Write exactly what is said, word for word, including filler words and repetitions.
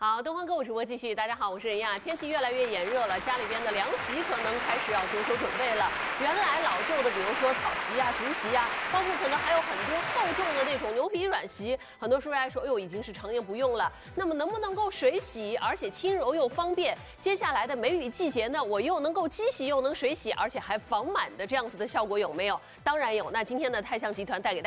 好，东方购物直播继续。大家好，我是任亚。天气越来越炎热了，家里边的凉席可能开始要着手准备了。原来老旧的，比如说草席啊、竹席啊，包括可能还有很多厚重的那种牛皮软席，很多叔叔爱说，哎呦，已经是常年不用了。那么能不能够水洗，而且轻柔又方便？接下来的梅雨季节呢，我又能够机洗又能水洗，而且还防螨的这样子的效果有没有？当然有。那今天呢，太象集团带给大家